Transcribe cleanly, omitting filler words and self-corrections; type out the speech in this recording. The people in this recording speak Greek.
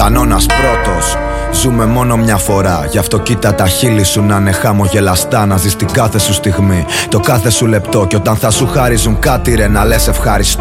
κανόνας πρώτος. Ζούμε μόνο μια φορά, γι' αυτό κοίτα τα χείλη σου να είναι χαμογελαστά. Να ζεις την κάθε σου στιγμή, το κάθε σου λεπτό. Κι όταν θα σου χαρίζουν κάτι ρε να λες ευχαριστώ.